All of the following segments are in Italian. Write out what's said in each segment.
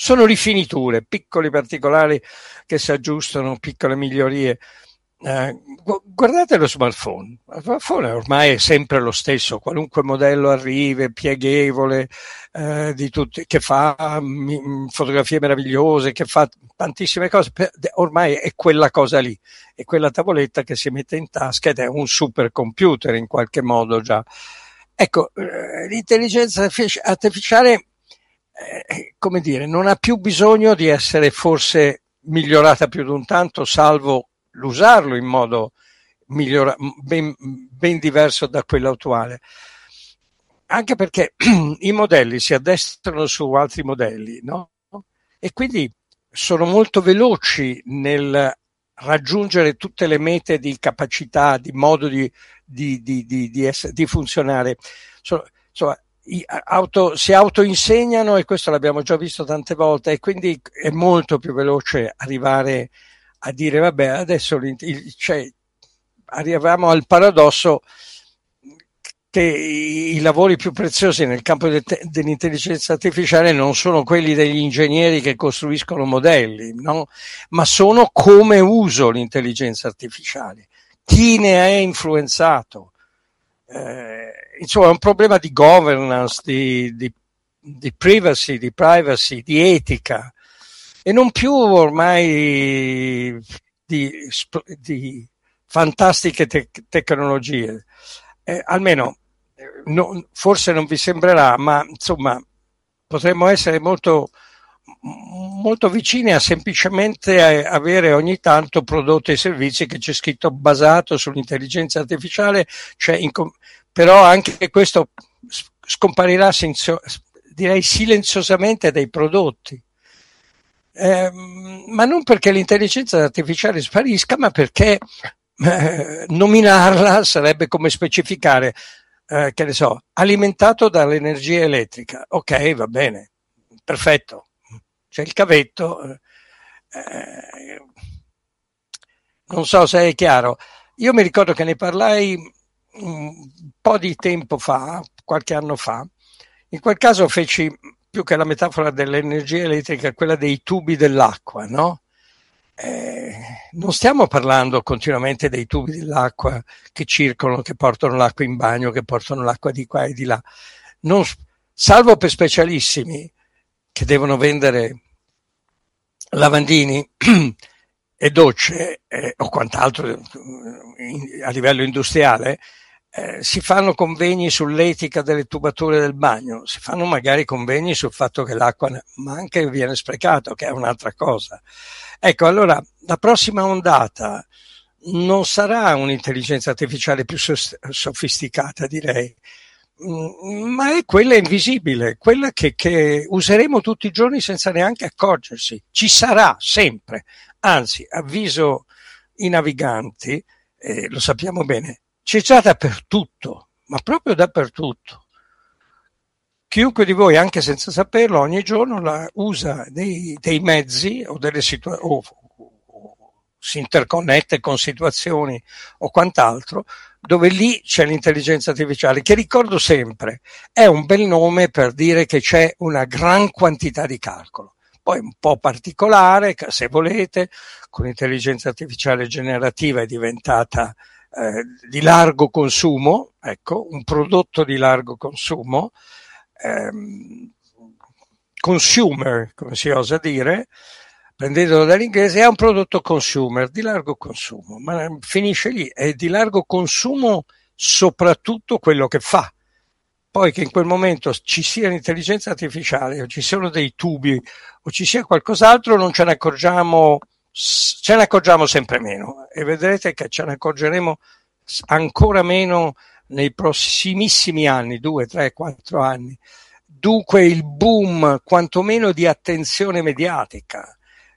sono rifiniture, piccoli particolari che si aggiustano, piccole migliorie. Guardate lo smartphone. Lo smartphone ormai è sempre lo stesso, qualunque modello arrivi, è pieghevole, di tutti, che fa fotografie meravigliose, che fa tantissime cose. Ormai è quella cosa lì, è quella tavoletta che si mette in tasca ed è un supercomputer in qualche modo già. Ecco, l'intelligenza artificiale, come dire, non ha più bisogno di essere forse migliorata più di un tanto, salvo l'usarlo in modo ben diverso da quello attuale. Anche perché i modelli si addestrano su altri modelli, no? E quindi sono molto veloci nel raggiungere tutte le mete di capacità, di modo di funzionare. Insomma, si autoinsegnano, e questo l'abbiamo già visto tante volte, e quindi è molto più veloce arrivare a dire vabbè, adesso arriviamo al paradosso che i lavori più preziosi nel campo dell'intelligenza artificiale non sono quelli degli ingegneri che costruiscono modelli, no? Ma sono come uso l'intelligenza artificiale, chi ne è influenzato. Insomma, è un problema di governance, di privacy, di etica, e non più ormai di fantastiche tecnologie. Almeno forse non vi sembrerà, ma insomma potremmo essere molto vicini a semplicemente avere ogni tanto prodotti e servizi che c'è scritto basato sull'intelligenza artificiale, però anche questo scomparirà direi silenziosamente dai prodotti. Ma non perché l'intelligenza artificiale sparisca, ma perché nominarla sarebbe come specificare, che ne so, alimentato dall'energia elettrica. Ok, va bene, perfetto, c'è il cavetto. Non so se è chiaro. Io mi ricordo che ne parlai un po' di tempo fa, qualche anno fa. In quel caso feci più che la metafora dell'energia elettrica, quella dei tubi dell'acqua, no? Non stiamo parlando continuamente dei tubi dell'acqua che circolano, che portano l'acqua in bagno, che portano l'acqua di qua e di là. Salvo per specialissimi che devono vendere lavandini e docce o quant'altro a livello industriale, si fanno convegni sull'etica delle tubature del bagno, si fanno magari convegni sul fatto che l'acqua manca e viene sprecata, che è un'altra cosa. Ecco, allora la prossima ondata non sarà un'intelligenza artificiale più sofisticata, direi, ma è quella invisibile, quella che useremo tutti i giorni senza neanche accorgersi. Ci sarà sempre, anzi, avviso i naviganti, lo sappiamo bene, c'è già dappertutto, ma proprio dappertutto. Chiunque di voi, anche senza saperlo, ogni giorno usa dei mezzi o delle situazioni, si interconnette con situazioni o quant'altro, dove lì c'è l'intelligenza artificiale, che ricordo sempre, è un bel nome per dire che c'è una gran quantità di calcolo. Poi un po' particolare, se volete, con l'intelligenza artificiale generativa è diventata di largo consumo, ecco, un prodotto di largo consumo, consumer, come si osa dire, prendendolo dall'inglese, è un prodotto consumer di largo consumo, ma finisce lì, è di largo consumo soprattutto quello che fa. Poi che in quel momento ci sia l'intelligenza artificiale o ci siano dei tubi o ci sia qualcos'altro, non ce ne accorgiamo sempre meno, e vedrete che ce ne accorgeremo ancora meno nei prossimissimi anni, 2, 3, 4 anni. Dunque il boom quantomeno di attenzione mediatica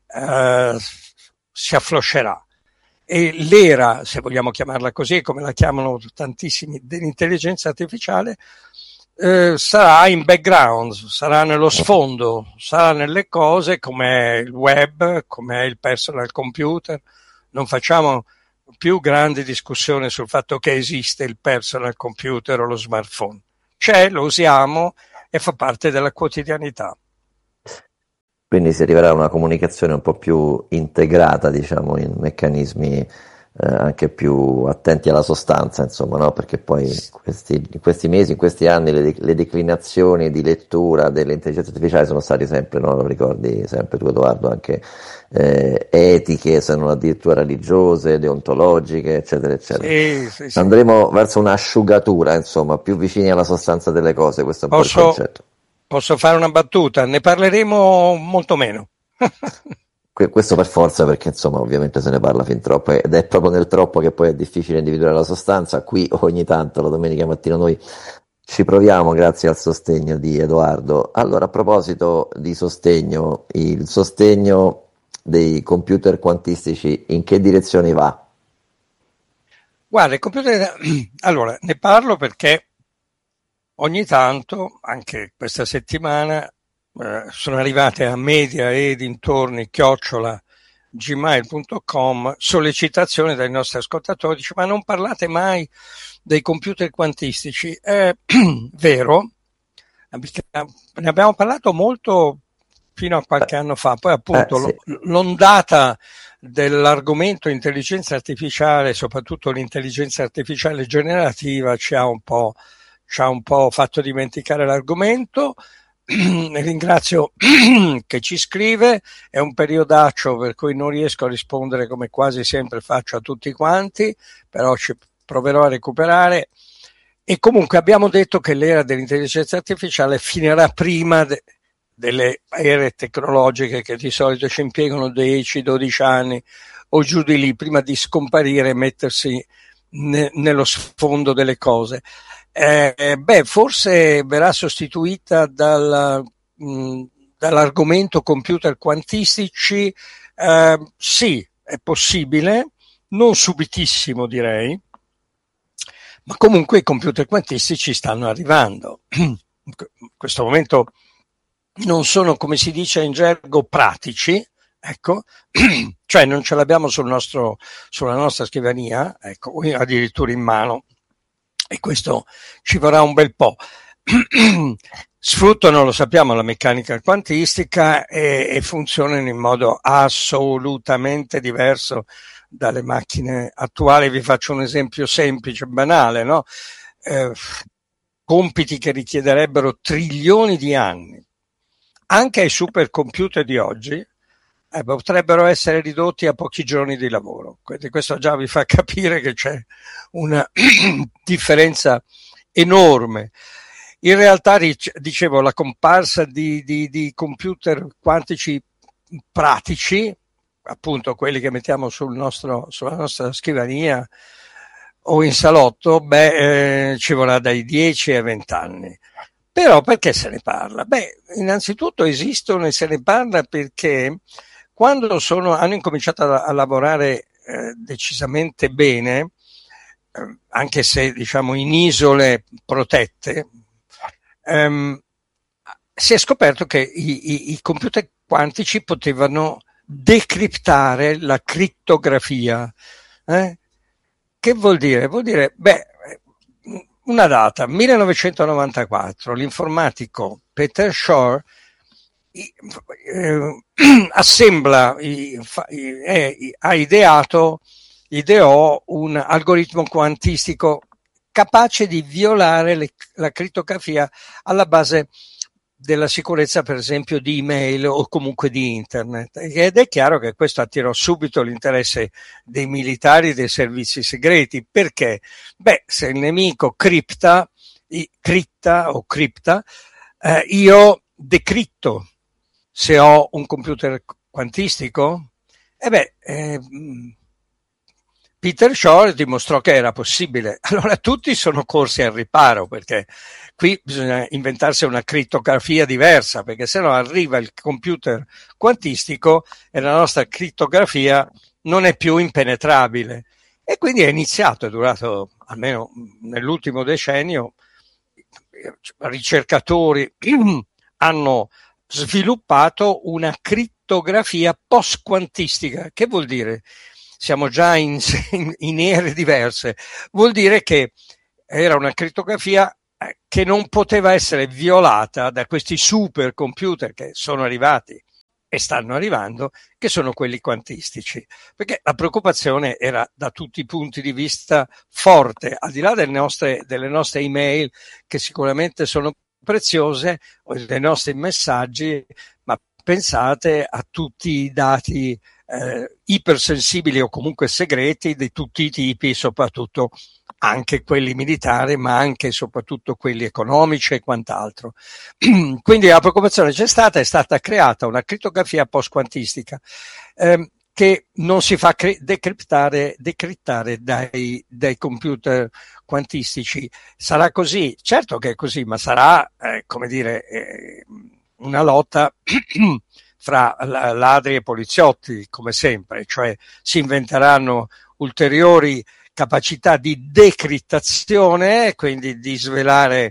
si affloscerà, e l'era, se vogliamo chiamarla così, come la chiamano tantissimi, dell'intelligenza artificiale, sarà in background, sarà nello sfondo, sarà nelle cose come il web, come il personal computer. Non facciamo più grandi discussioni sul fatto che esiste il personal computer o lo smartphone. C'è, lo usiamo e fa parte della quotidianità. Quindi si arriverà a una comunicazione un po' più integrata, diciamo, in meccanismi anche più attenti alla sostanza, insomma, no? Perché poi in questi mesi, in questi anni, le declinazioni di lettura dell'intelligenza artificiale sono state sempre, no? Lo ricordi sempre tu, Edoardo, anche etiche, se non addirittura religiose, deontologiche, eccetera, eccetera. Sì, sì, sì. Andremo verso un'asciugatura, insomma, più vicini alla sostanza delle cose, questo è un po' il Posso, concetto. posso fare una battuta? Ne parleremo molto meno. Questo per forza, perché insomma ovviamente se ne parla fin troppo ed è proprio nel troppo che poi è difficile individuare la sostanza. Qui ogni tanto la domenica mattina noi ci proviamo grazie al sostegno di Edoardo. Allora, a proposito di sostegno, il sostegno dei computer quantistici in che direzione va? Guarda, il computer, allora, ne parlo perché ogni tanto, anche questa settimana, sono arrivate a media e dintorni @gmail.com sollecitazioni dai nostri ascoltatori, dice, ma non parlate mai dei computer quantistici. È vero, ne abbiamo parlato molto fino a qualche anno fa, poi appunto Sì. l'ondata dell'argomento intelligenza artificiale, soprattutto l'intelligenza artificiale generativa, ci ha un po' fatto dimenticare l'argomento. Ringrazio che ci scrive, è un periodaccio per cui non riesco a rispondere come quasi sempre faccio a tutti quanti, però ci proverò a recuperare. E comunque abbiamo detto che l'era dell'intelligenza artificiale finirà prima delle ere tecnologiche che di solito ci impiegano 10-12 anni o giù di lì prima di scomparire e mettersi nello sfondo delle cose. Forse verrà sostituita dall'argomento computer quantistici. Sì, è possibile, non subitissimo direi, ma comunque i computer quantistici stanno arrivando. In questo momento non sono, come si dice in gergo, pratici, ecco, cioè non ce l'abbiamo sulla nostra scrivania, ecco, o addirittura in mano, e questo ci vorrà un bel po'. Sfruttano, lo sappiamo, la meccanica quantistica e funzionano in modo assolutamente diverso dalle macchine attuali. Vi faccio un esempio semplice, banale, no? Compiti che richiederebbero trilioni di anni, anche ai supercomputer di oggi, potrebbero essere ridotti a pochi giorni di lavoro. Quindi questo già vi fa capire che c'è una differenza enorme. In realtà, dicevo, la comparsa di computer quantici pratici, appunto quelli che mettiamo sulla nostra scrivania o in salotto, ci vorrà dai 10 ai 20 anni. Però perché se ne parla? Innanzitutto esistono e se ne parla perché quando hanno incominciato a lavorare decisamente bene, anche se diciamo in isole protette, si è scoperto che i computer quantici potevano decriptare la crittografia. Che vuol dire? Vuol dire, una data, 1994, l'informatico Peter Shor ideò un algoritmo quantistico capace di violare la crittografia alla base della sicurezza, per esempio, di email o comunque di internet. Ed è chiaro che questo attirò subito l'interesse dei militari e dei servizi segreti. Perché? Se il nemico cripta, io decritto. Se ho un computer quantistico? Peter Shor dimostrò che era possibile. Allora tutti sono corsi al riparo, perché qui bisogna inventarsi una crittografia diversa, perché se no arriva il computer quantistico e la nostra crittografia non è più impenetrabile. E quindi è durato almeno nell'ultimo decennio, ricercatori hanno sviluppato una crittografia post-quantistica. Che vuol dire? Siamo già in ere diverse. Vuol dire che era una crittografia che non poteva essere violata da questi supercomputer che sono arrivati e stanno arrivando, che sono quelli quantistici, perché la preoccupazione era da tutti i punti di vista forte, al di là delle nostre email, che sicuramente sono preziose, o dei nostri messaggi, ma pensate a tutti i dati ipersensibili o comunque segreti di tutti i tipi, soprattutto anche quelli militari, ma anche e soprattutto quelli economici e quant'altro. Quindi la preoccupazione c'è stata, è stata creata una crittografia post-quantistica che non si fa decrittare dai computer quantistici. Sarà così? Certo che è così, ma sarà, come dire, una lotta fra ladri e poliziotti, come sempre, cioè si inventeranno ulteriori capacità di decrittazione, quindi di svelare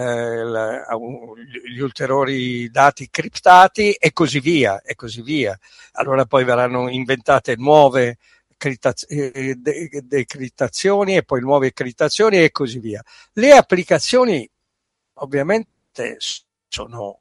gli ulteriori dati criptati e così via, e così via. Allora poi verranno inventate nuove decrittazioni e poi nuove criptazioni e così via. Le applicazioni ovviamente sono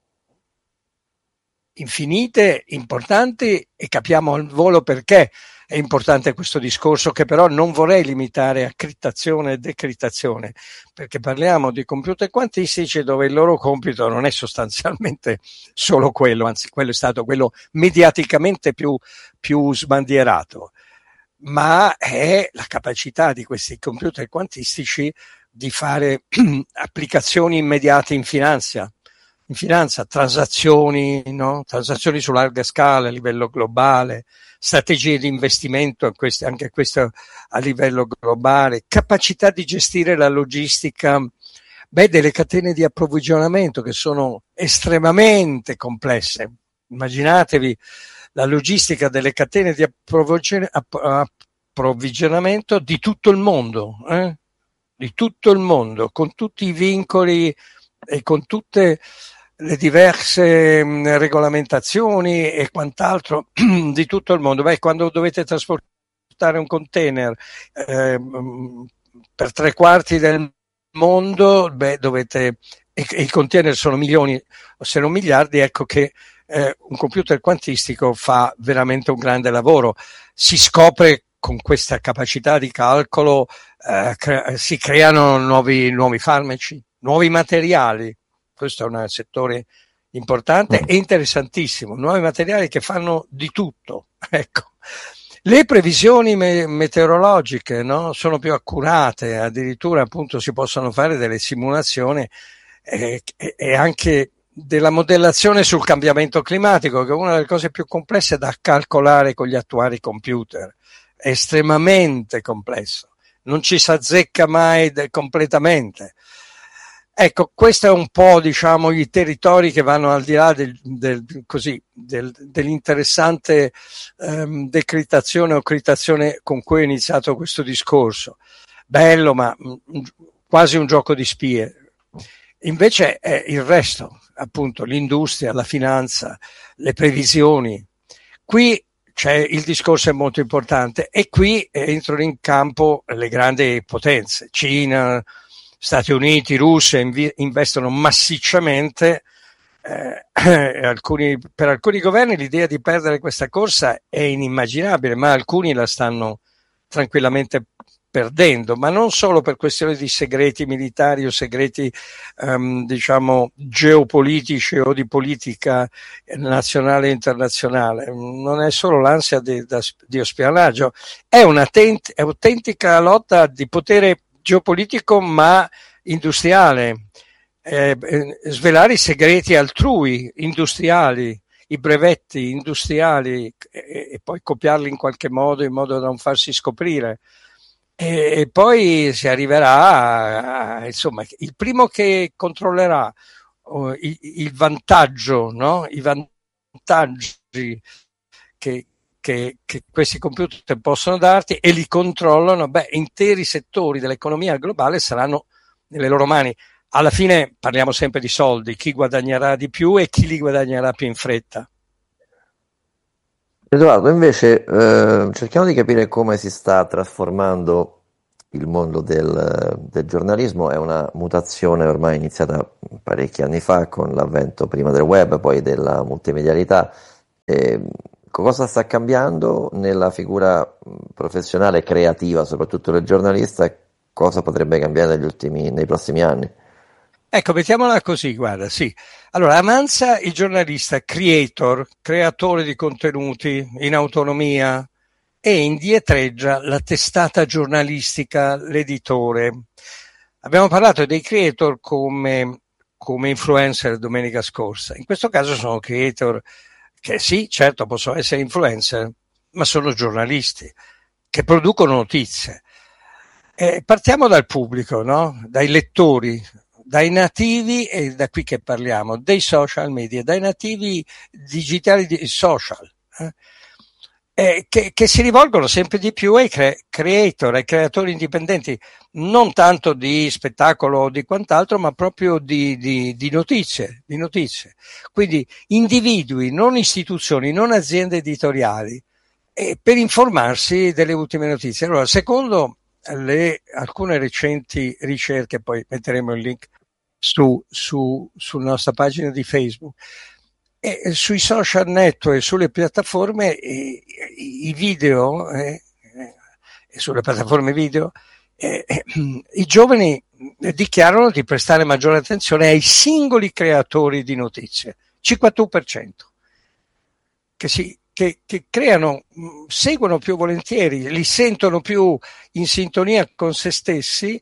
infinite, importanti, e capiamo al volo perché è importante questo discorso, che però non vorrei limitare a criptazione e decrittazione, perché parliamo di computer quantistici dove il loro compito non è sostanzialmente solo quello, anzi quello è stato quello mediaticamente più sbandierato, ma è la capacità di questi computer quantistici di fare applicazioni immediate in finanza, transazioni, no? Transazioni su larga scala a livello globale, strategie di investimento, anche questo a livello globale, capacità di gestire la logistica, delle catene di approvvigionamento che sono estremamente complesse. Immaginatevi la logistica delle catene di approvvigionamento di tutto il mondo, di tutto il mondo, con tutti i vincoli e con tutte le diverse regolamentazioni e quant'altro di tutto il mondo. Quando dovete trasportare un container per 3/4 del mondo, dovete, e i container sono milioni o se non miliardi, ecco che un computer quantistico fa veramente un grande lavoro. Si scopre con questa capacità di calcolo si creano nuovi farmaci, nuovi materiali. Questo è un settore importante e interessantissimo, nuovi materiali che fanno di tutto. Ecco. Le previsioni meteorologiche, no? Sono più accurate, addirittura appunto si possono fare delle simulazioni e anche della modellazione sul cambiamento climatico, che è una delle cose più complesse da calcolare con gli attuali computer. È estremamente complesso, non ci si azzecca mai completamente. Ecco, questo è un po', diciamo, i territori che vanno al di là dell'interessante decrittazione o criptazione con cui ho iniziato questo discorso. Bello, ma quasi un gioco di spie. Invece è il resto, appunto, l'industria, la finanza, le previsioni. Qui il discorso è molto importante e qui entrano in campo le grandi potenze, Cina, Stati Uniti, Russia investono massicciamente. Per alcuni governi l'idea di perdere questa corsa è inimmaginabile, ma alcuni la stanno tranquillamente perdendo, ma non solo per questioni di segreti militari o segreti diciamo geopolitici o di politica nazionale e internazionale. Non è solo l'ansia di spionaggio, è un'autentica lotta di potere geopolitico ma industriale, svelare i segreti altrui industriali, i brevetti industriali e poi copiarli in qualche modo in modo da non farsi scoprire. E poi si arriverà insomma, il primo che controllerà il vantaggio, no? I vantaggi che questi computer possono darti e li controllano, interi settori dell'economia globale saranno nelle loro mani. Alla fine parliamo sempre di soldi, chi guadagnerà di più e chi li guadagnerà più in fretta. Edoardo, invece cerchiamo di capire come si sta trasformando il mondo del giornalismo. È una mutazione ormai iniziata parecchi anni fa con l'avvento prima del web, poi della multimedialità, E cosa sta cambiando nella figura professionale creativa, soprattutto del giornalista, e cosa potrebbe cambiare nei prossimi anni? Ecco, mettiamola così, guarda, sì. Allora, avanza il giornalista creator, creatore di contenuti in autonomia, e indietreggia la testata giornalistica, l'editore. Abbiamo parlato dei creator come influencer domenica scorsa. In questo caso sono creator che sì, certo, possono essere influencer, ma sono giornalisti che producono notizie. Partiamo dal pubblico, no? Dai lettori, dai nativi, e da qui che parliamo, dei social media, dai nativi digitali social, che si rivolgono sempre di più ai creator, ai creatori indipendenti, non tanto di spettacolo o di quant'altro, ma proprio di notizie, di notizie. Quindi individui, non istituzioni, non aziende editoriali, per informarsi delle ultime notizie. Allora, secondo alcune recenti ricerche, poi metteremo il link sulla nostra pagina di Facebook, e sui social network e sulle piattaforme, i video, e sulle piattaforme video, i giovani dichiarano di prestare maggiore attenzione ai singoli creatori di notizie, 51%, che creano, seguono più volentieri, li sentono più in sintonia con se stessi,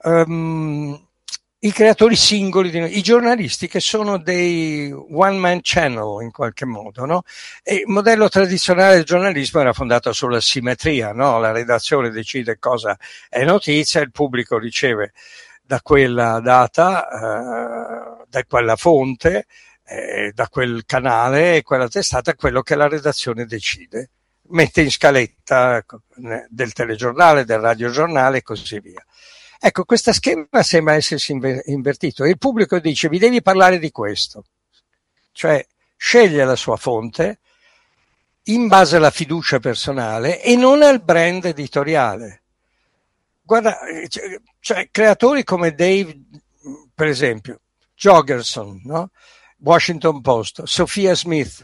i creatori singoli, i giornalisti, che sono dei one man channel in qualche modo, no? E il modello tradizionale del giornalismo era fondato sulla simmetria, no? La redazione decide cosa è notizia, il pubblico riceve da quella data, da quella fonte, da quel canale e quella testata, quello che la redazione decide, mette in scaletta del telegiornale, del radiogiornale e così via. Ecco, questo schema sembra essersi invertito, e il pubblico dice: vi devi parlare di questo, cioè sceglie la sua fonte in base alla fiducia personale e non al brand editoriale. Guarda, cioè creatori come Dave, per esempio, Jorgensen, no? Washington Post, Sophia Smith,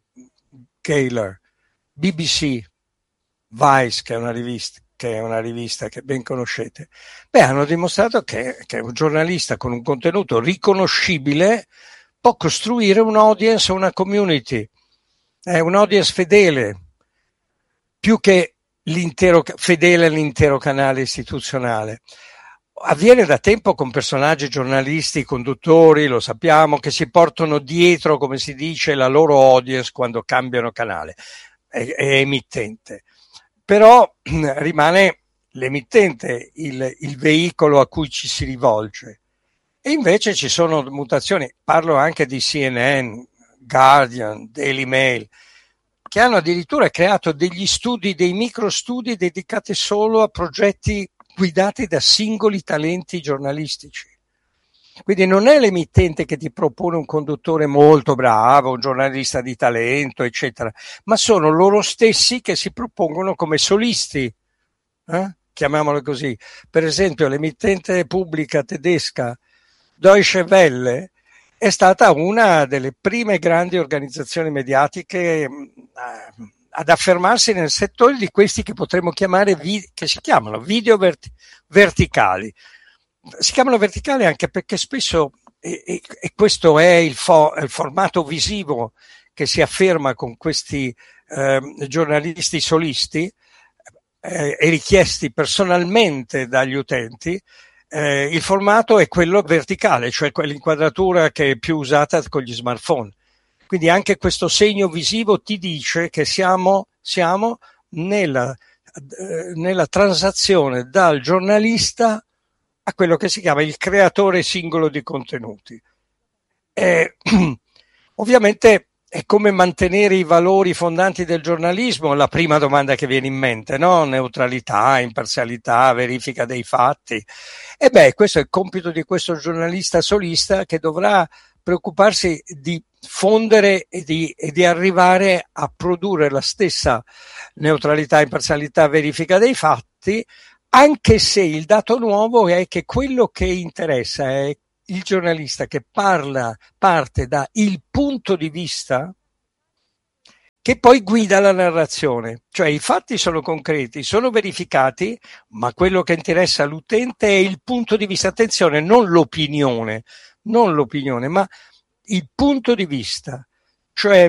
Kaler, BBC, Vice, che è una rivista che ben conoscete, hanno dimostrato che un giornalista con un contenuto riconoscibile può costruire un audience, una community, un audience fedele, più che fedele all'intero canale istituzionale. Avviene da tempo con personaggi giornalisti, conduttori, lo sappiamo, che si portano dietro, come si dice, la loro audience quando cambiano canale e emittente. Però rimane l'emittente il veicolo a cui ci si rivolge. E invece ci sono mutazioni, parlo anche di CNN, Guardian, Daily Mail, che hanno addirittura creato degli studi, dei microstudi dedicati solo a progetti guidati da singoli talenti giornalistici. Quindi non è l'emittente che ti propone un conduttore molto bravo, un giornalista di talento, eccetera, ma sono loro stessi che si propongono come solisti, chiamiamolo così. Per esempio, l'emittente pubblica tedesca Deutsche Welle è stata una delle prime grandi organizzazioni mediatiche ad affermarsi nel settore di questi che potremmo chiamare, che si chiamano video verticali. Si chiamano verticali anche perché spesso, e questo è il formato visivo che si afferma con questi giornalisti solisti, e richiesti personalmente dagli utenti, il formato è quello verticale, cioè quell'inquadratura che è più usata con gli smartphone. Quindi anche questo segno visivo ti dice che siamo nella transazione dal giornalista a quello che si chiama il creatore singolo di contenuti. Ovviamente è come mantenere i valori fondanti del giornalismo, la prima domanda che viene in mente, no? Neutralità, imparzialità, verifica dei fatti. Questo è il compito di questo giornalista solista, che dovrà preoccuparsi di fondere e di arrivare a produrre la stessa neutralità, imparzialità, verifica dei fatti, anche se il dato nuovo è che quello che interessa è il giornalista che parte da il punto di vista che poi guida la narrazione. Cioè i fatti sono concreti, sono verificati, ma quello che interessa all'utente è il punto di vista. Attenzione, non l'opinione, ma il punto di vista. Cioè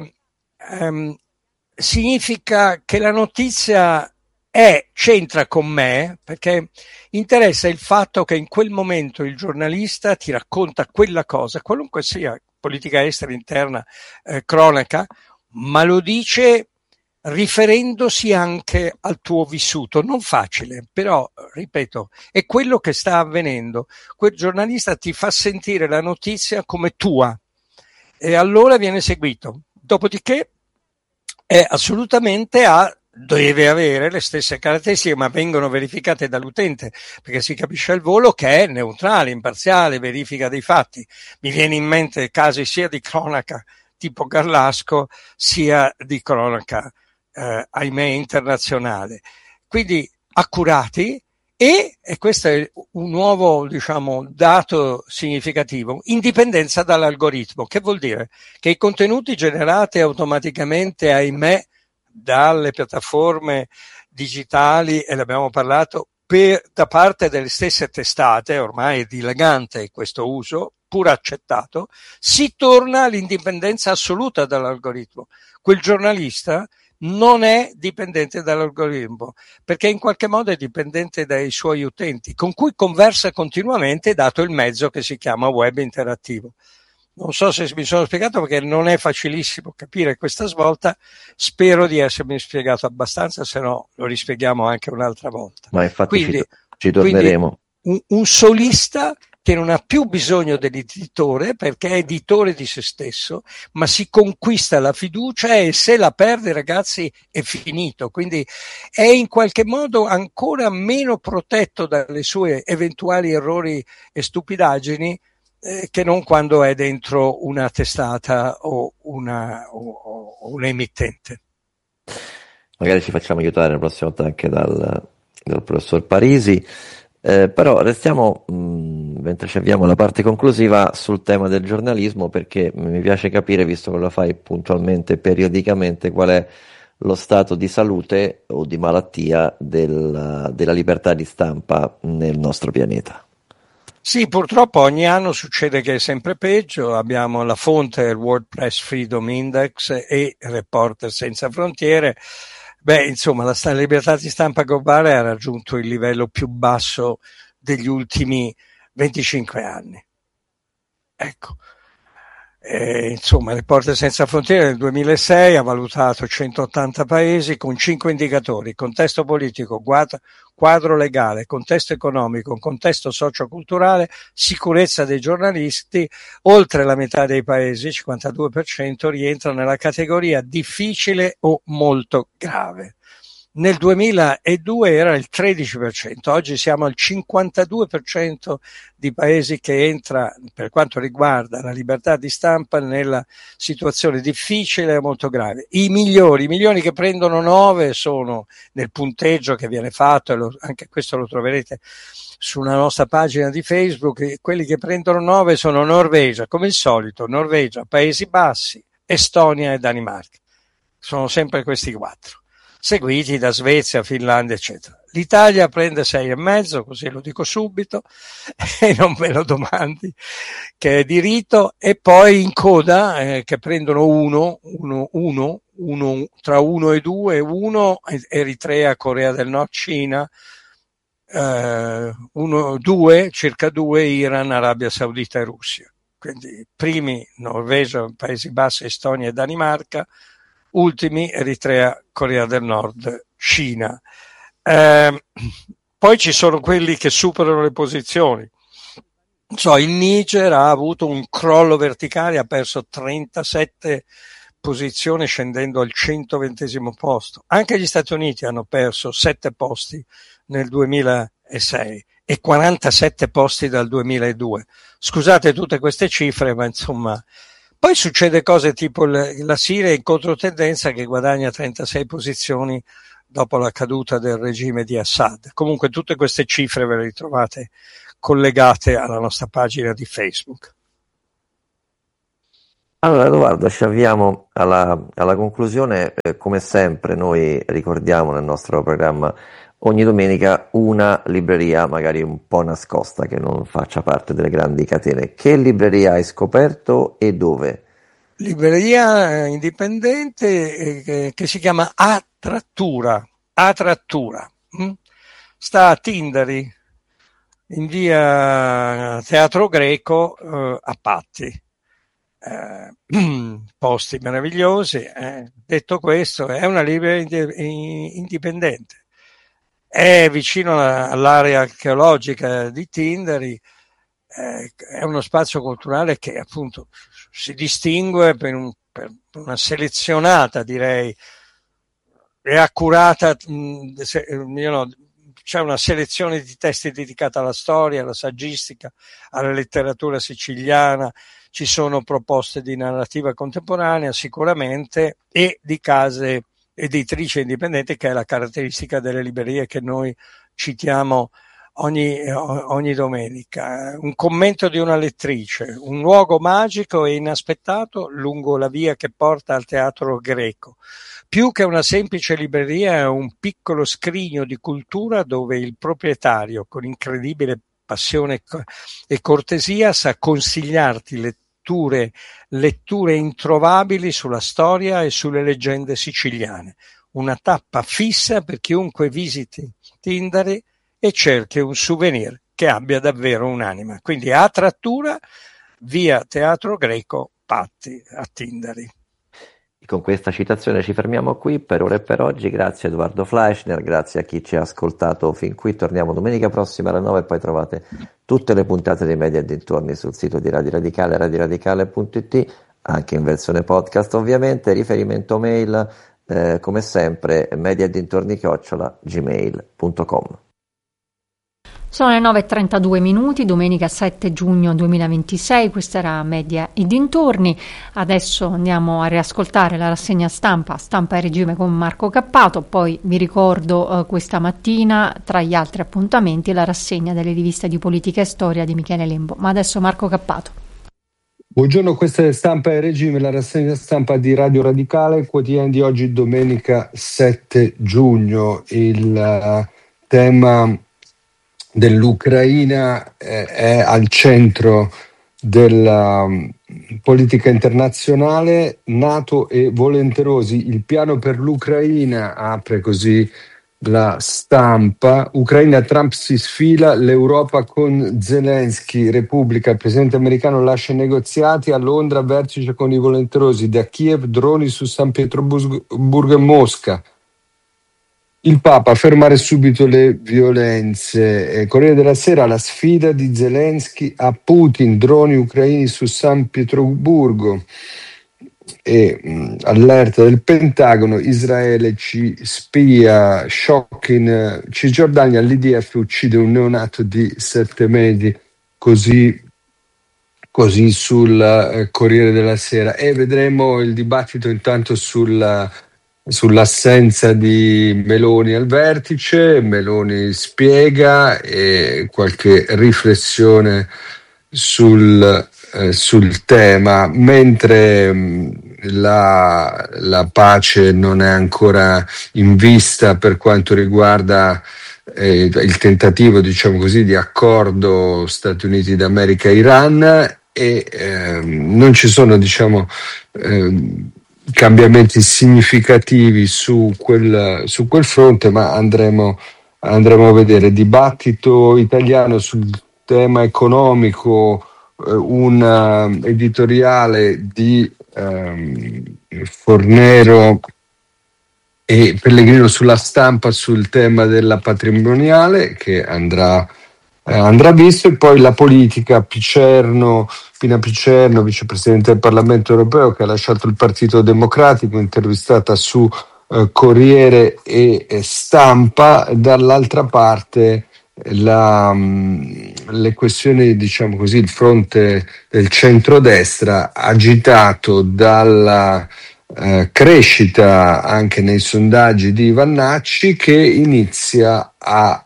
significa che la notizia c'entra con me, perché interessa il fatto che in quel momento il giornalista ti racconta quella cosa, qualunque sia, politica estera, interna, cronaca, ma lo dice riferendosi anche al tuo vissuto. Non facile, però, ripeto, è quello che sta avvenendo. Quel giornalista ti fa sentire la notizia come tua e allora viene seguito. Dopodiché è assolutamente deve avere le stesse caratteristiche, ma vengono verificate dall'utente, perché si capisce al volo che è neutrale, imparziale, verifica dei fatti. Mi viene in mente casi sia di cronaca tipo Garlasco, sia di cronaca, ahimè, internazionale. Quindi accurati e questo è un nuovo, diciamo, dato significativo, indipendenza dall'algoritmo. Che vuol dire? Che i contenuti generati automaticamente, ahimè, dalle piattaforme digitali, e ne abbiamo parlato, da parte delle stesse testate, ormai è dilagante questo uso, pur accettato, si torna all'indipendenza assoluta dall'algoritmo. Quel giornalista non è dipendente dall'algoritmo, perché in qualche modo è dipendente dai suoi utenti, con cui conversa continuamente, dato il mezzo che si chiama web interattivo. Non so se mi sono spiegato, perché non è facilissimo capire questa svolta. Spero di essermi spiegato abbastanza, se no lo rispieghiamo anche un'altra volta. Ma infatti Quindi ci torneremo. Un solista che non ha più bisogno dell'editore, perché è editore di se stesso, ma si conquista la fiducia, e se la perde, ragazzi, è finito. Quindi è in qualche modo ancora meno protetto dalle sue eventuali errori e stupidaggini, che non quando è dentro una testata o un emittente. Magari ci facciamo aiutare la prossima volta anche dal professor Parisi. Però restiamo, mentre ci avviamo alla parte conclusiva, sul tema del giornalismo, perché mi piace capire, visto che lo fai puntualmente, periodicamente, qual è lo stato di salute o di malattia della libertà di stampa nel nostro pianeta. Sì, purtroppo ogni anno succede che è sempre peggio. Abbiamo la fonte, il World Press Freedom Index e Reporter Senza Frontiere. Insomma, la libertà di stampa globale ha raggiunto il livello più basso degli ultimi 25 anni. Ecco. Insomma, Reporter Senza Frontiere nel 2006 ha valutato 180 paesi con 5 indicatori: contesto politico, quadro legale, contesto economico, contesto socioculturale, sicurezza dei giornalisti. Oltre la metà dei paesi, 52%, rientra nella categoria difficile o molto grave. Nel 2002 era il 13%, oggi siamo al 52% di paesi che entra, per quanto riguarda la libertà di stampa, nella situazione difficile e molto grave. I migliori che prendono 9 sono, nel punteggio che viene fatto, e anche questo lo troverete sulla nostra pagina di Facebook, quelli che prendono 9 sono Norvegia, come il solito, Norvegia, Paesi Bassi, Estonia e Danimarca. Sono sempre questi 4. Seguiti da Svezia, Finlandia, eccetera. L'Italia prende 6,5, così lo dico subito, e non me lo domandi, che è di rito, e poi in coda, che prendono uno, tra 1 e 2, 1 Eritrea, Corea del Nord, Cina, 2, circa 2 Iran, Arabia Saudita e Russia. Quindi primi Norvegia, Paesi Bassi, Estonia e Danimarca, ultimi Eritrea, Corea del Nord, Cina. Poi ci sono quelli che superano le posizioni. Il Niger ha avuto un crollo verticale, ha perso 37 posizioni scendendo al 120° posto. Anche gli Stati Uniti hanno perso 7 posti nel 2006 e 47 posti dal 2002. Scusate tutte queste cifre, ma insomma. Poi succede cose tipo la Siria in controtendenza, che guadagna 36 posizioni dopo la caduta del regime di Assad. Comunque tutte queste cifre ve le ritrovate collegate alla nostra pagina di Facebook. Allora, Edoardo, ci avviamo alla conclusione. Come sempre, noi ricordiamo nel nostro programma ogni domenica una libreria, magari un po' nascosta, che non faccia parte delle grandi catene. Che libreria hai scoperto e dove? Libreria indipendente che si chiama A Trattura. A Trattura. Sta a Tindari, in via Teatro Greco, a Patti. Posti meravigliosi. Detto questo, è una libreria indipendente. È vicino all'area archeologica di Tindari, è uno spazio culturale che appunto si distingue per una selezionata, direi, e accurata, c'è una selezione di testi dedicata alla storia, alla saggistica, alla letteratura siciliana, ci sono proposte di narrativa contemporanea sicuramente e di case editrici indipendenti, che è la caratteristica delle librerie che noi citiamo ogni domenica. Un commento di una lettrice, un luogo magico e inaspettato lungo la via che porta al Teatro Greco. Più che una semplice libreria è un piccolo scrigno di cultura dove il proprietario, con incredibile passione e cortesia, sa consigliarti letture introvabili sulla storia e sulle leggende siciliane. Una tappa fissa per chiunque visiti Tindari e cerchi un souvenir che abbia davvero un'anima. Quindi a Trattura, via Teatro Greco, Patti, a Tindari. Con questa citazione ci fermiamo qui per ora e per oggi. Grazie a Edoardo Fleischner, grazie a chi ci ha ascoltato fin qui. Torniamo domenica prossima alle 9 e poi trovate tutte le puntate dei Media e dintorni sul sito di Radio Radicale, radioradicale.it, anche in versione podcast ovviamente. Riferimento mail, come sempre, mediadintorni@gmail.com. Sono le 9:32 minuti, domenica 7 giugno 2026, questa era Media e dintorni. Adesso andiamo a riascoltare la rassegna stampa e regime con Marco Cappato, poi vi ricordo questa mattina, tra gli altri appuntamenti, la rassegna delle riviste di politica e storia di Michele Lembo. Ma adesso Marco Cappato. Buongiorno, questa è Stampa e Regime, la rassegna stampa di Radio Radicale, quotidiano di oggi, domenica 7 giugno. Il tema dell'Ucraina è al centro della politica internazionale. NATO e volenterosi, il piano per l'Ucraina, apre così la Stampa. Ucraina, Trump si sfila, l'Europa con Zelensky, Repubblica, il presidente americano lascia i negoziati, a Londra vertice con i volenterosi, da Kiev droni su San Pietroburgo e Mosca. Il Papa, fermare subito le violenze. Corriere della Sera, la sfida di Zelensky a Putin, droni ucraini su San Pietroburgo. E allerta del Pentagono, Israele ci spia, shock in Cisgiordania, l'IDF uccide un neonato di 7 mesi, così sul Corriere della Sera. E vedremo il dibattito intanto sull'assenza di Meloni al vertice. Meloni spiega, e qualche riflessione sul tema, mentre la pace non è ancora in vista per quanto riguarda il tentativo, diciamo così, di accordo Stati Uniti d'America-Iran, e non ci sono, diciamo, cambiamenti significativi su quel fronte, ma andremo a vedere. Dibattito italiano sul tema economico, un editoriale di Fornero e Pellegrino sulla Stampa sul tema della patrimoniale, che andrà visto. E poi la politica, Pina Picerno, vicepresidente del Parlamento europeo, che ha lasciato il Partito Democratico, intervistata su Corriere e Stampa. Dall'altra parte le questioni, diciamo così, il fronte del centrodestra, agitato dalla crescita anche nei sondaggi di Vannacci, che inizia a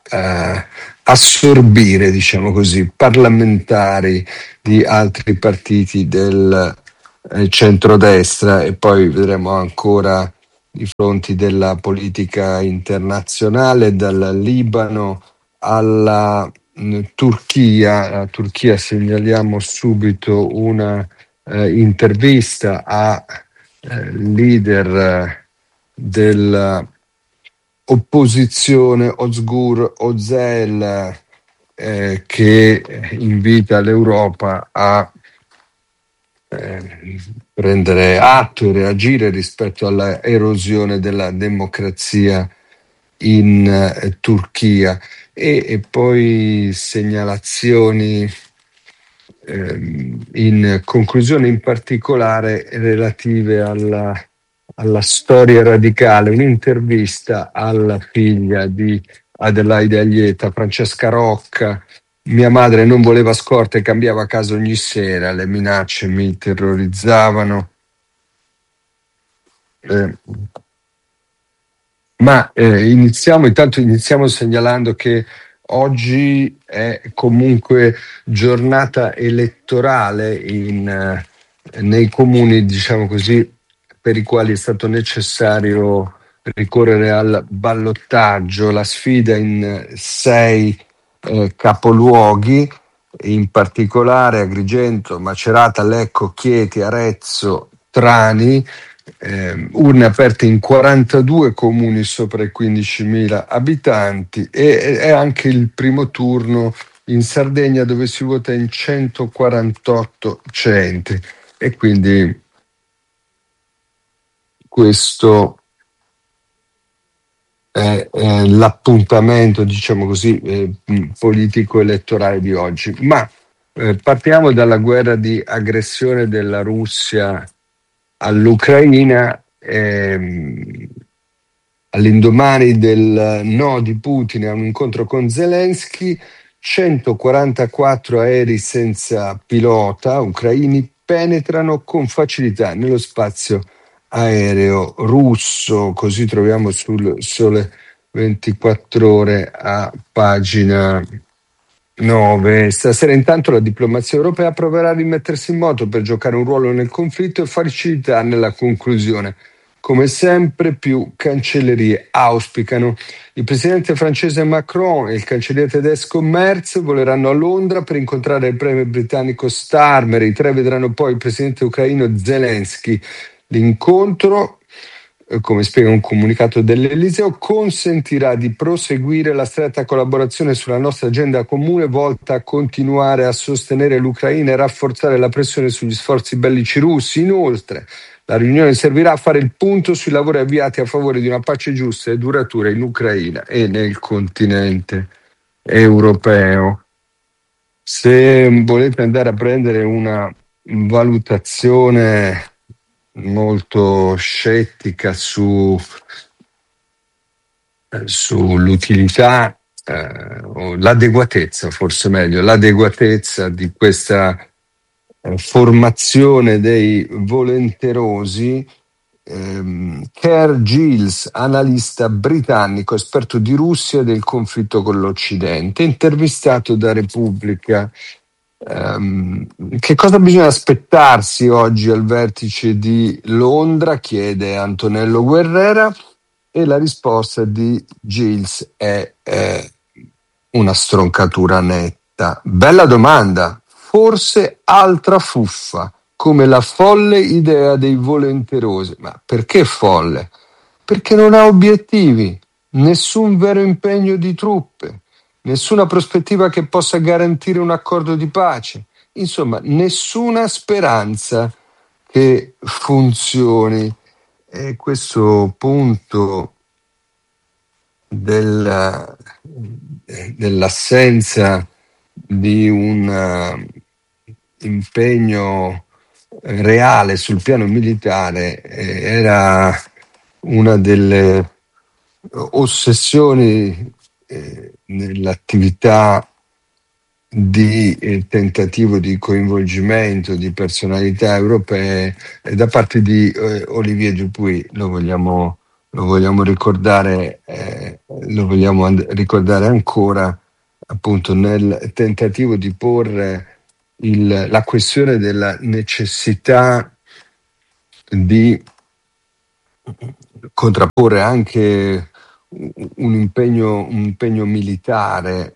assorbire, diciamo così, parlamentari di altri partiti del centrodestra, e poi vedremo ancora i fronti della politica internazionale, dal Libano alla Turchia. La Turchia, segnaliamo subito una intervista a leader dell'opposizione Özgür Özel, che invita l'Europa a prendere atto e reagire rispetto alla erosione della democrazia in Turchia, e poi segnalazioni in conclusione, in particolare relative alla storia radicale. Un'intervista alla figlia di Adelaide Aglieta, Francesca Rocca. Mia madre non voleva scorte e cambiava casa ogni sera, le minacce mi terrorizzavano. Iniziamo segnalando che oggi è comunque giornata elettorale nei comuni, diciamo così, per i quali è stato necessario ricorrere al ballottaggio. La sfida in 6 capoluoghi, in particolare Agrigento, Macerata, Lecco, Chieti, Arezzo, Trani. Urne aperte in 42 comuni sopra i 15.000 abitanti, e è anche il primo turno in Sardegna, dove si vota in 148 centri, e quindi questo è l'appuntamento, diciamo così, politico-elettorale di oggi. Ma partiamo dalla guerra di aggressione della Russia all'Ucraina. All'indomani del no di Putin a un incontro con Zelensky, 144 aerei senza pilota ucraini penetrano con facilità nello spazio aereo russo. Così troviamo sul Sole 24 Ore a pagina 9. Stasera intanto la diplomazia europea proverà a rimettersi in moto per giocare un ruolo nel conflitto e facilitarne la conclusione. Come sempre più cancellerie auspicano. Il presidente francese Macron e il cancelliere tedesco Merz voleranno a Londra per incontrare il premier britannico Starmer. I tre vedranno poi il presidente ucraino Zelensky. L'incontro, come spiega un comunicato dell'Eliseo, consentirà di proseguire la stretta collaborazione sulla nostra agenda comune volta a continuare a sostenere l'Ucraina e rafforzare la pressione sugli sforzi bellici russi. Inoltre, la riunione servirà a fare il punto sui lavori avviati a favore di una pace giusta e duratura in Ucraina e nel continente europeo. Se volete andare a prendere una valutazione molto scettica sull'utilità, o l'adeguatezza, forse meglio, l'adeguatezza di questa formazione dei volenterosi, Kerr Giles, analista britannico, esperto di Russia e del conflitto con l'Occidente, intervistato da Repubblica. Che cosa bisogna aspettarsi oggi al vertice di Londra? Chiede Antonello Guerrera, e la risposta di Giles è una stroncatura netta. Bella domanda, forse altra fuffa, come la folle idea dei volenterosi. Ma perché folle? Perché non ha obiettivi, nessun vero impegno di truppe, nessuna prospettiva che possa garantire un accordo di pace, insomma nessuna speranza che funzioni. E questo punto dell'assenza di un impegno reale sul piano militare era una delle ossessioni nell'attività di tentativo di coinvolgimento di personalità europee da parte di Olivier Dupuy. Lo vogliamo ricordare ancora, appunto, nel tentativo di porre la questione della necessità di contrapporre anche un impegno militare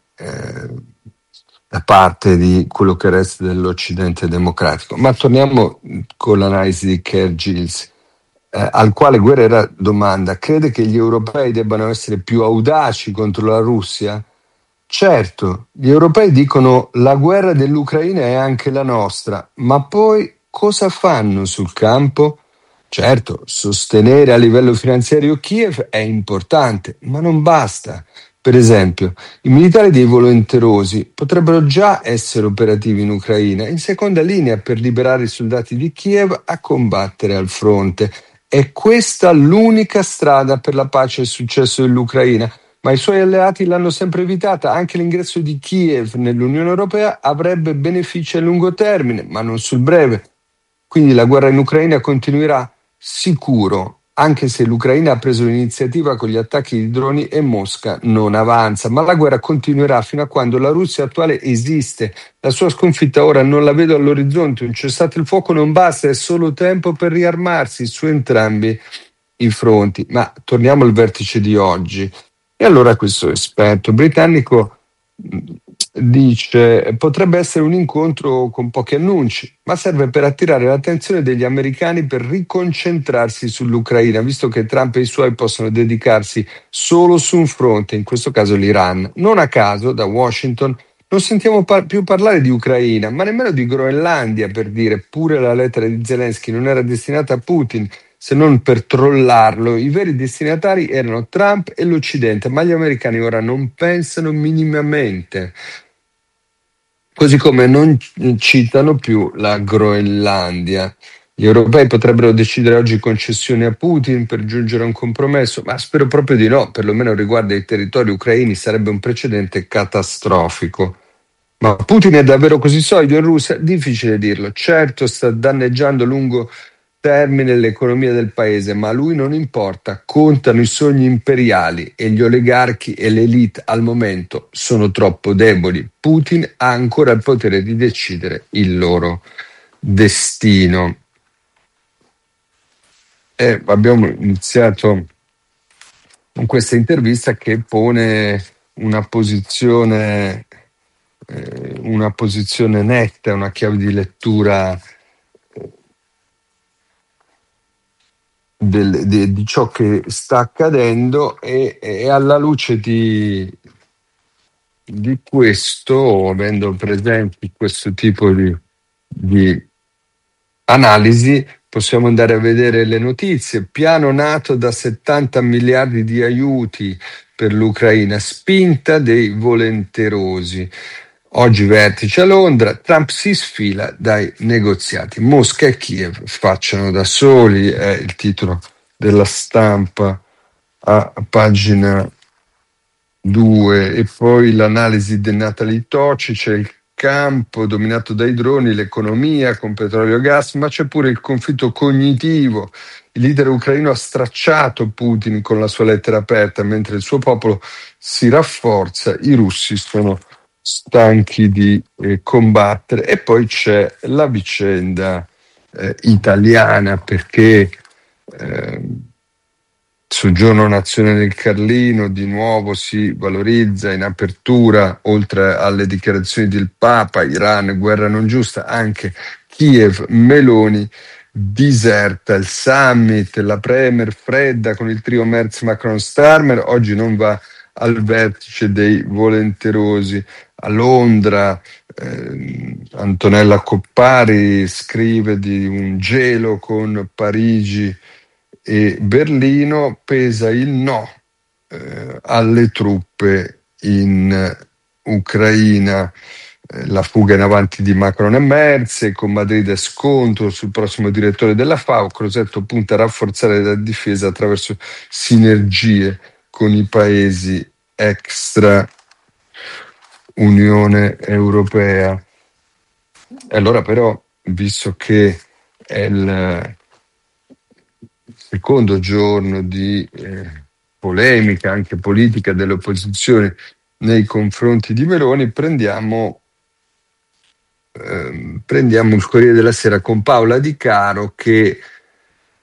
da parte di quello che resta dell'Occidente democratico. Ma torniamo con l'analisi di Kerr Giles, al quale Guerrera domanda: crede che gli europei debbano essere più audaci contro la Russia? Certo, gli europei dicono la guerra dell'Ucraina è anche la nostra, ma poi cosa fanno sul campo? Certo, sostenere a livello finanziario Kiev è importante, ma non basta. Per esempio, i militari dei volenterosi potrebbero già essere operativi in Ucraina, in seconda linea per liberare i soldati di Kiev a combattere al fronte. È questa l'unica strada per la pace e il successo dell'Ucraina, ma i suoi alleati l'hanno sempre evitata. Anche l'ingresso di Kiev nell'Unione Europea avrebbe benefici a lungo termine, ma non sul breve. Quindi la guerra in Ucraina continuerà sicuro, anche se l'Ucraina ha preso l'iniziativa con gli attacchi di droni e Mosca non avanza, ma la guerra continuerà fino a quando la Russia attuale esiste. La sua sconfitta ora non la vedo all'orizzonte, un cessate il fuoco non basta, è solo tempo per riarmarsi su entrambi i fronti. Ma torniamo al vertice di oggi. E allora questo esperto britannico dice: potrebbe essere un incontro con pochi annunci, ma serve per attirare l'attenzione degli americani per riconcentrarsi sull'Ucraina, visto che Trump e i suoi possono dedicarsi solo su un fronte, in questo caso l'Iran. Non a caso, da Washington non sentiamo più parlare di Ucraina, ma nemmeno di Groenlandia, per dire. Pure la lettera di Zelensky non era destinata a Putin, se non per trollarlo. I veri destinatari erano Trump e l'Occidente, ma gli americani ora non pensano minimamente. Così come non citano più la Groenlandia. Gli europei potrebbero decidere oggi concessioni a Putin per giungere a un compromesso, ma spero proprio di no, perlomeno riguardo ai territori ucraini sarebbe un precedente catastrofico. Ma Putin è davvero così solido in Russia? Difficile dirlo. Certo, sta danneggiando a lungo termine l'economia del paese, ma a lui non importa. Contano i sogni imperiali e gli oligarchi e l'elite al momento sono troppo deboli. Putin ha ancora il potere di decidere il loro destino. E abbiamo iniziato con questa intervista che pone una posizione netta, una chiave di lettura di ciò che sta accadendo, e alla luce di questo, avendo presenti questo tipo di analisi, possiamo andare a vedere le notizie. Piano NATO da 70 miliardi di aiuti per l'Ucraina, spinta dei volenterosi. Oggi vertice a Londra, Trump si sfila dai negoziati. Mosca e Kiev facciano da soli, è il titolo della Stampa a pagina 2. E poi l'analisi di Natalie Tocci: c'è il campo dominato dai droni, l'economia con petrolio e gas, ma c'è pure il conflitto cognitivo. Il leader ucraino ha stracciato Putin con la sua lettera aperta, mentre il suo popolo si rafforza, i russi sono stanchi di combattere. E poi c'è la vicenda italiana, perché sul Giorno Nazionale del Carlino di nuovo si valorizza in apertura, oltre alle dichiarazioni del Papa, Iran, guerra non giusta, anche Kiev, Meloni diserta il summit, la premier fredda con il trio Merz, Macron, Starmer, oggi non va al vertice dei volenterosi. A Londra Antonella Coppari scrive di un gelo con Parigi e Berlino, pesa il no alle truppe in Ucraina. La fuga in avanti di Macron e Merz, con Madrid scontro sul prossimo direttore della FAO. Crosetto punta a rafforzare la difesa attraverso sinergie con i paesi extra Unione Europea. E allora però, visto che è il secondo giorno di polemica anche politica delle opposizioni nei confronti di Meloni, prendiamo il Corriere della Sera con Paola Di Caro, che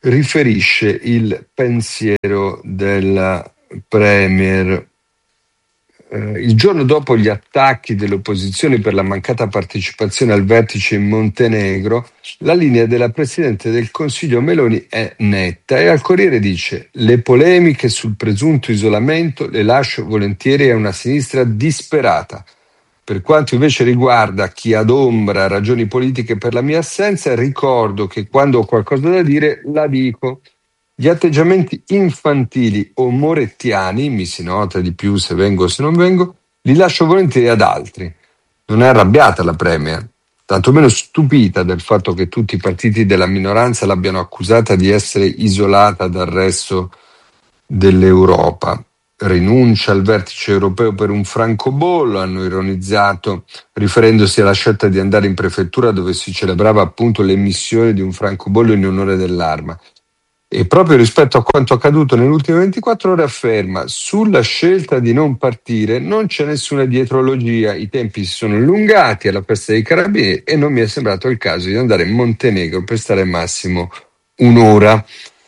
riferisce il pensiero del Premier. Il giorno dopo gli attacchi delle opposizioni per la mancata partecipazione al vertice in Montenegro, la linea della Presidente del Consiglio Meloni è netta e al Corriere dice: le polemiche sul presunto isolamento le lascio volentieri a una sinistra disperata. Per quanto invece riguarda chi adombra ragioni politiche per la mia assenza, ricordo che quando ho qualcosa da dire la dico. Gli atteggiamenti infantili o morettiani, mi si nota di più se vengo o se non vengo, li lascio volentieri ad altri. Non è arrabbiata la Premier, tantomeno stupita del fatto che tutti i partiti della minoranza l'abbiano accusata di essere isolata dal resto dell'Europa. Rinuncia al vertice europeo per un francobollo, hanno ironizzato, riferendosi alla scelta di andare in prefettura dove si celebrava appunto l'emissione di un francobollo in onore dell'arma. E proprio rispetto a quanto accaduto nelle ultime 24 ore afferma: sulla scelta di non partire non c'è nessuna dietrologia, i tempi si sono allungati alla festa dei carabinieri e non mi è sembrato il caso di andare in Montenegro per stare al massimo un'ora.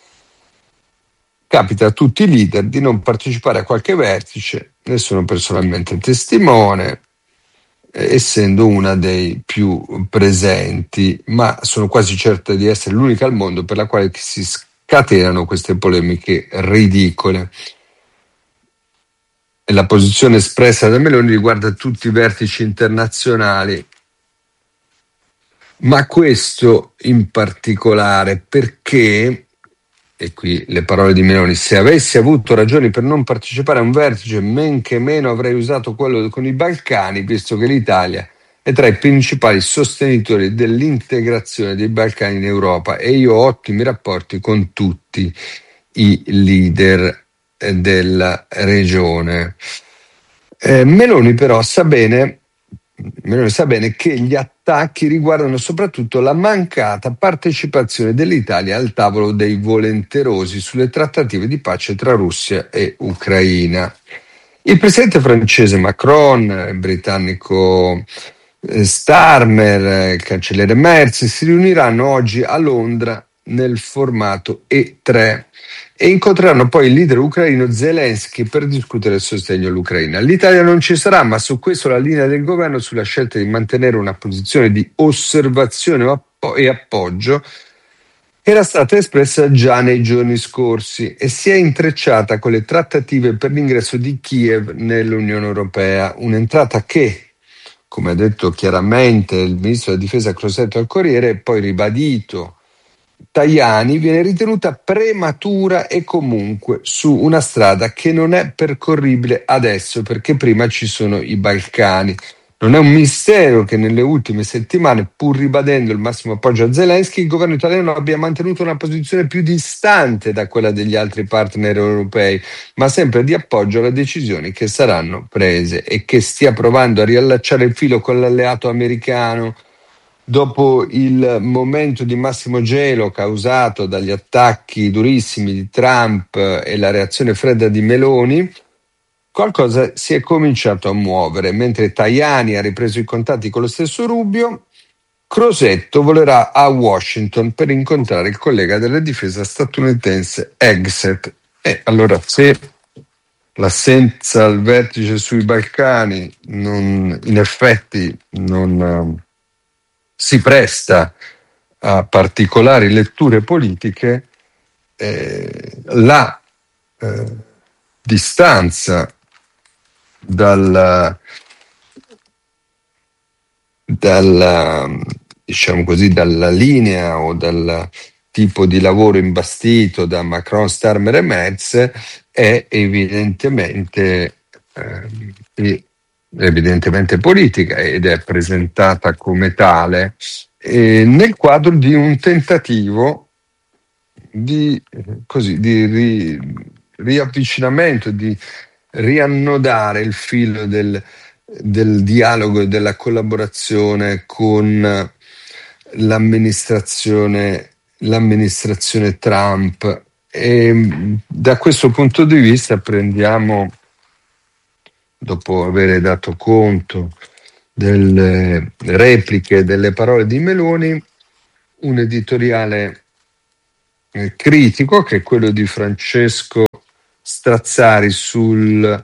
Capita a tutti i leader di non partecipare a qualche vertice, ne sono personalmente testimone, essendo una dei più presenti, ma sono quasi certa di essere l'unica al mondo per la quale si scatenano queste polemiche ridicole. E la posizione espressa da Meloni riguarda tutti i vertici internazionali, ma questo in particolare perché, e qui le parole di Meloni: se avessi avuto ragioni per non partecipare a un vertice, men che meno avrei usato quello con i Balcani, visto che l'Italia è tra i principali sostenitori dell'integrazione dei Balcani in Europa e io ho ottimi rapporti con tutti i leader della regione. Meloni però sa bene che gli attacchi riguardano soprattutto la mancata partecipazione dell'Italia al tavolo dei volenterosi sulle trattative di pace tra Russia e Ucraina. Il presidente francese Macron, il britannico Starmer, il cancelliere Merz si riuniranno oggi a Londra nel formato E3 e incontreranno poi il leader ucraino Zelensky per discutere il sostegno all'Ucraina. L'Italia non ci sarà, ma su questo la linea del governo sulla scelta di mantenere una posizione di osservazione e appoggio era stata espressa già nei giorni scorsi e si è intrecciata con le trattative per l'ingresso di Kiev nell'Unione Europea, un'entrata che, come ha detto chiaramente il ministro della difesa Crosetto al Corriere, e poi ribadito Tajani, viene ritenuta prematura e comunque su una strada che non è percorribile adesso perché prima ci sono i Balcani. Non è un mistero che nelle ultime settimane, pur ribadendo il massimo appoggio a Zelensky, il governo italiano abbia mantenuto una posizione più distante da quella degli altri partner europei, ma sempre di appoggio alle decisioni che saranno prese e che stia provando a riallacciare il filo con l'alleato americano. Dopo il momento di massimo gelo causato dagli attacchi durissimi di Trump e la reazione fredda di Meloni, qualcosa si è cominciato a muovere. Mentre Tajani ha ripreso i contatti con lo stesso Rubio, Crosetto volerà a Washington per incontrare il collega della difesa statunitense Hegseth. E allora, se l'assenza al vertice sui Balcani in effetti non si presta a particolari letture politiche, la distanza dalla diciamo così, dalla linea o dal tipo di lavoro imbastito da Macron, Starmer e Merz è evidentemente politica ed è presentata come tale nel quadro di un tentativo di riavvicinamento, di riannodare il filo del dialogo e della collaborazione con l'amministrazione Trump. E da questo punto di vista prendiamo, dopo aver dato conto delle repliche, delle parole di Meloni, un editoriale critico, che è quello di Francesco Strazzari sul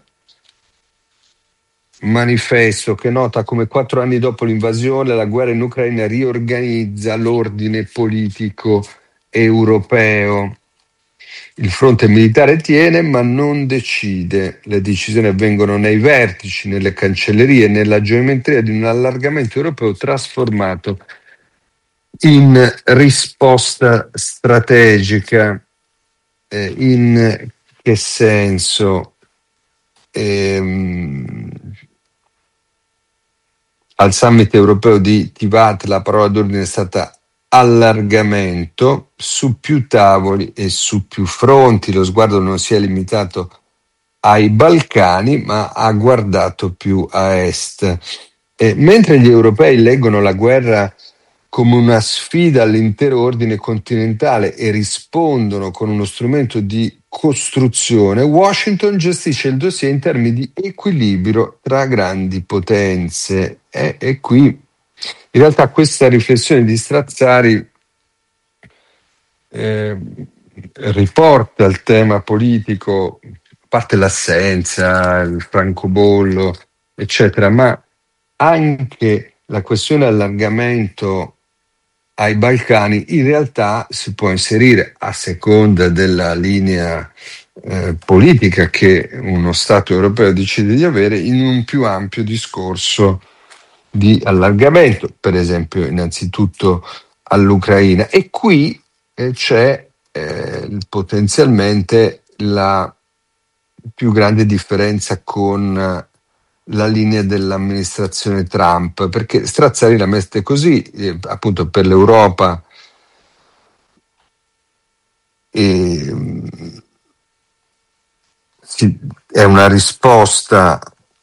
Manifesto, che nota come 4 anni dopo l'invasione la guerra in Ucraina riorganizza l'ordine politico europeo. Il fronte militare tiene, ma non decide. Le decisioni avvengono nei vertici, nelle cancellerie, nella geometria di un allargamento europeo trasformato in risposta strategica. In che senso? Al summit europeo di Tivat la parola d'ordine è stata allargamento su più tavoli e su più fronti. Lo sguardo non si è limitato ai Balcani, ma ha guardato più a est. Mentre gli europei leggono la guerra come una sfida all'intero ordine continentale e rispondono con uno strumento di costruzione, Washington gestisce il dossier in termini di equilibrio tra grandi potenze. E qui in realtà questa riflessione di Strazzari riporta il tema politico, a parte l'assenza, il francobollo, eccetera, ma anche la questione allargamento ai Balcani in realtà si può inserire, a seconda della linea politica che uno Stato europeo decide di avere, in un più ampio discorso di allargamento, per esempio innanzitutto all'Ucraina. E qui c'è potenzialmente la più grande differenza con la linea dell'amministrazione Trump, perché Strazzari la mette così, appunto per l'Europa è una risposta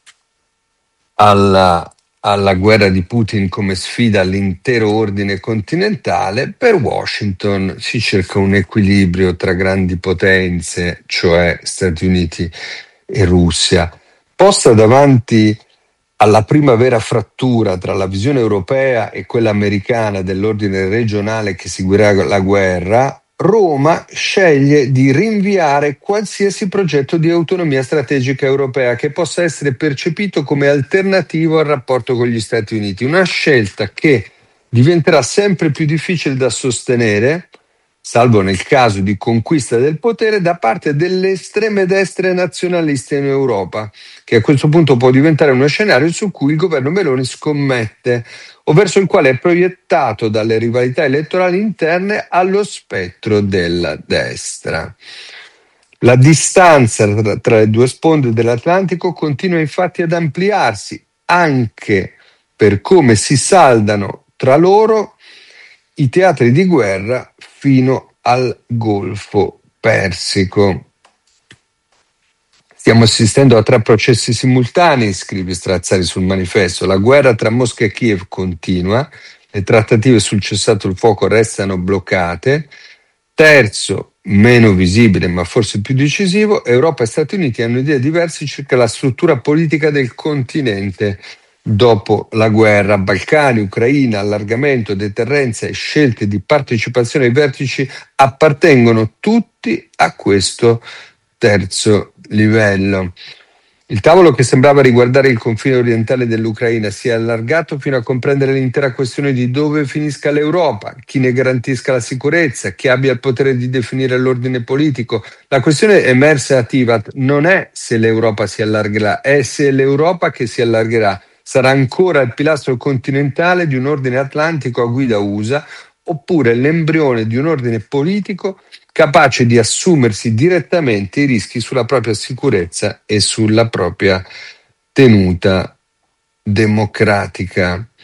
alla guerra di Putin come sfida all'intero ordine continentale. Per Washington si cerca un equilibrio tra grandi potenze, cioè Stati Uniti e Russia. Posta davanti alla prima vera frattura tra la visione europea e quella americana dell'ordine regionale che seguirà la guerra, Roma sceglie di rinviare qualsiasi progetto di autonomia strategica europea che possa essere percepito come alternativo al rapporto con gli Stati Uniti. Una scelta che diventerà sempre più difficile da sostenere, salvo nel caso di conquista del potere da parte delle estreme destre nazionaliste in Europa, che a questo punto può diventare uno scenario su cui il governo Meloni scommette, o verso il quale è proiettato dalle rivalità elettorali interne allo spettro della destra. La distanza tra le due sponde dell'Atlantico continua infatti ad ampliarsi, anche per come si saldano tra loro i teatri di guerra fino al Golfo Persico. Stiamo assistendo a 3 processi simultanei, scrive Strazzari sul Manifesto. La guerra tra Mosca e Kiev continua, le trattative sul cessato il fuoco restano bloccate. Terzo, meno visibile ma forse più decisivo, Europa e Stati Uniti hanno idee diverse circa la struttura politica del continente dopo la guerra. Balcani, Ucraina, allargamento, deterrenza e scelte di partecipazione ai vertici appartengono tutti a questo terzo livello. Il tavolo che sembrava riguardare il confine orientale dell'Ucraina si è allargato fino a comprendere l'intera questione di dove finisca l'Europa, chi ne garantisca la sicurezza, chi abbia il potere di definire l'ordine politico. La questione emersa a Tivat non è se l'Europa si allargherà, è se l'Europa che si allargherà sarà ancora il pilastro continentale di un ordine atlantico a guida USA, oppure l'embrione di un ordine politico capace di assumersi direttamente i rischi sulla propria sicurezza e sulla propria tenuta democratica.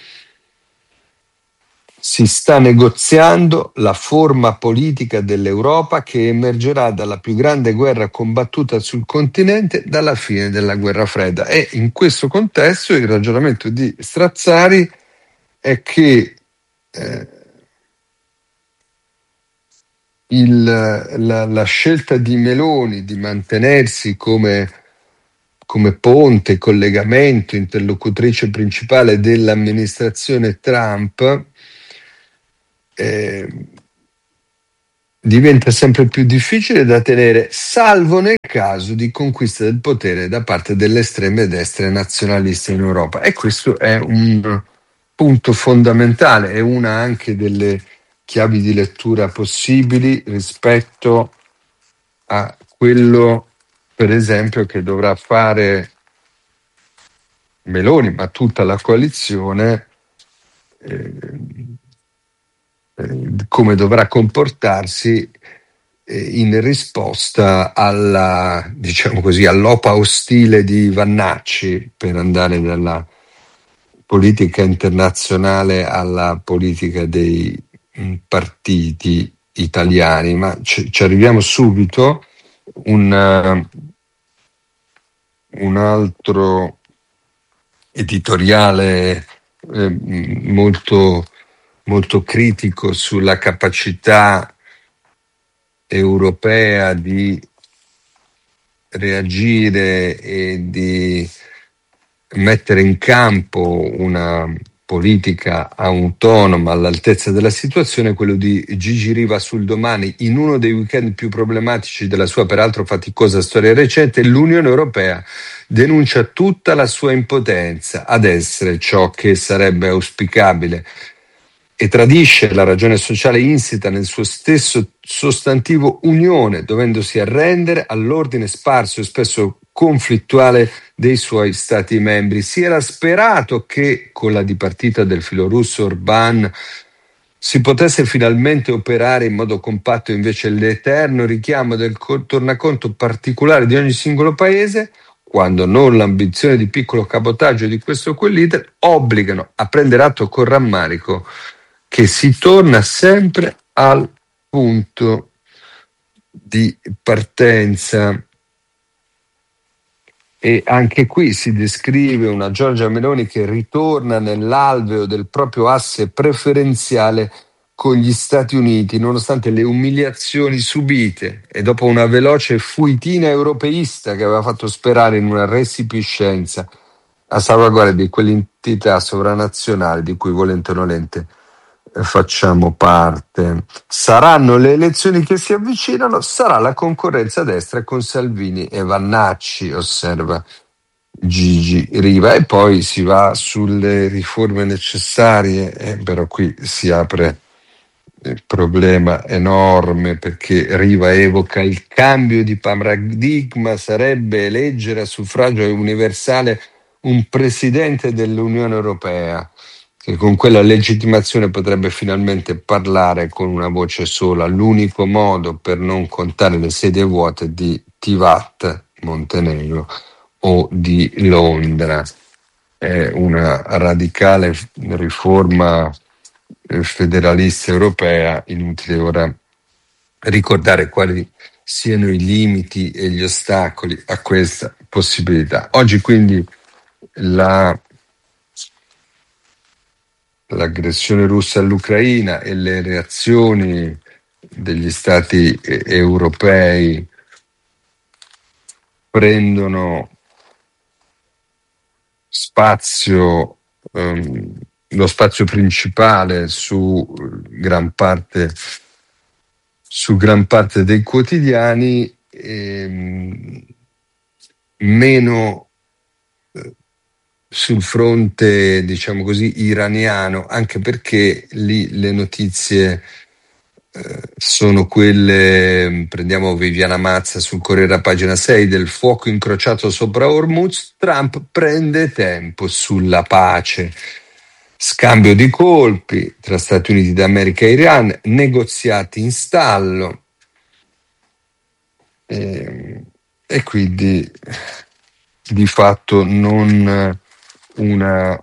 Si sta negoziando la forma politica dell'Europa che emergerà dalla più grande guerra combattuta sul continente dalla fine della guerra fredda. E in questo contesto il ragionamento di Strazzari è che la scelta di Meloni di mantenersi come ponte, collegamento, interlocutrice principale dell'amministrazione Trump diventa sempre più difficile da tenere, salvo nel caso di conquista del potere da parte delle estreme destre nazionaliste in Europa. E questo è un punto fondamentale, è una anche delle chiavi di lettura possibili rispetto a quello, per esempio, che dovrà fare Meloni, ma tutta la coalizione, come dovrà comportarsi in risposta alla, diciamo così, all'opa ostile di Vannacci, per andare dalla politica internazionale alla politica dei partiti italiani. Ma ci arriviamo subito. Un altro editoriale molto, molto critico sulla capacità europea di reagire e di mettere in campo una politica autonoma all'altezza della situazione, quello di Gigi Riva sul Domani. In uno dei weekend più problematici della sua peraltro faticosa storia recente, l'Unione Europea denuncia tutta la sua impotenza ad essere ciò che sarebbe auspicabile e tradisce la ragione sociale insita nel suo stesso sostantivo unione, dovendosi arrendere all'ordine sparso e spesso conflittuale dei suoi stati membri. Si era sperato che con la dipartita del filorusso Orbán si potesse finalmente operare in modo compatto invece l'eterno richiamo del tornaconto particolare di ogni singolo paese, quando non l'ambizione di piccolo cabotaggio di questo o quel leader, obbligano a prendere atto con rammarico che si torna sempre al punto di partenza. E anche qui si descrive una Giorgia Meloni che ritorna nell'alveo del proprio asse preferenziale con gli Stati Uniti, nonostante le umiliazioni subite e dopo una veloce fuitina europeista che aveva fatto sperare in una resipiscenza a salvaguardia di quell'entità sovranazionale di cui volente o nolente facciamo parte. Saranno le elezioni che si avvicinano, sarà la concorrenza a destra con Salvini e Vannacci, osserva Gigi Riva. E poi si va sulle riforme necessarie, però qui si apre il problema enorme, perché Riva evoca il cambio di paradigma, sarebbe eleggere a suffragio universale un presidente dell'Unione Europea che con quella legittimazione potrebbe finalmente parlare con una voce sola. L'unico modo per non contare le sedie vuote di Tivat, Montenegro, o di Londra. È una radicale riforma federalista europea. Inutile ora ricordare quali siano i limiti e gli ostacoli a questa possibilità. Oggi quindi l'aggressione russa all'Ucraina e le reazioni degli stati europei prendono spazio, lo spazio principale su gran parte dei quotidiani, meno sul fronte, diciamo così, iraniano, anche perché lì le notizie sono quelle, prendiamo Viviana Mazza sul Corriere, pagina 6, del fuoco incrociato sopra Hormuz, Trump prende tempo sulla pace, scambio di colpi tra Stati Uniti d'America e Iran, negoziati in stallo, e quindi di fatto non una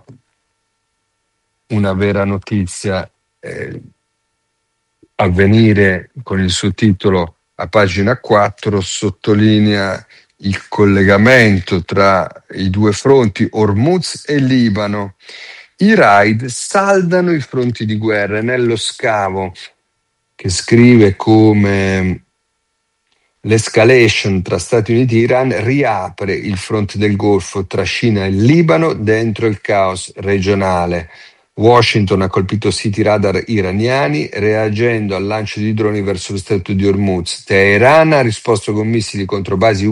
vera notizia. Avvenire, con il suo titolo a pagina 4, sottolinea il collegamento tra i due fronti, Hormuz e Libano. I raid saldano i fronti di guerra. Nello Scavo, che scrive come l'escalation tra Stati Uniti e Iran riapre il fronte del Golfo tra Cina e Libano dentro il caos regionale. Washington ha colpito siti radar iraniani reagendo al lancio di droni verso lo stretto di Hormuz. Teheran ha risposto con missili contro basi